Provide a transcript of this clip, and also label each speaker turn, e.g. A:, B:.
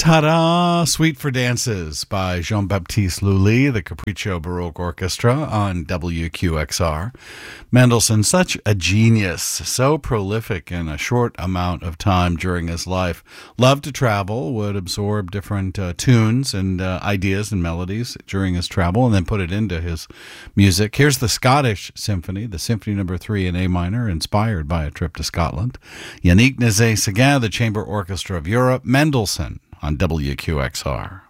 A: Ta-da! Suite for Dances by Jean-Baptiste Lully, the Capriccio Baroque Orchestra on WQXR. Mendelssohn, such a genius, so prolific in a short amount of time during his life. Loved to travel, would absorb different tunes and ideas and melodies during his travel and then put it into his music. Here's the Scottish Symphony, the Symphony No. 3 in A minor, inspired by a trip to Scotland. Yannick Nézet-Séguin, the Chamber Orchestra of Europe. Mendelssohn on WQXR.